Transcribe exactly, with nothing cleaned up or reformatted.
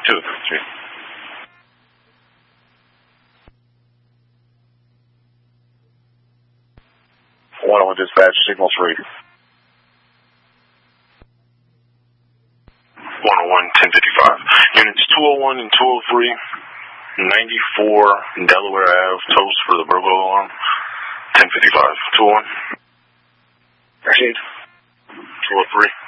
two three. one oh one dispatch, signal three. one oh one, ten fifty-five. Units two oh one and two oh three, ninety-four Delaware Avenue, toast for the burglar alarm, ten fifty-five. two oh one. Proceed. two oh three.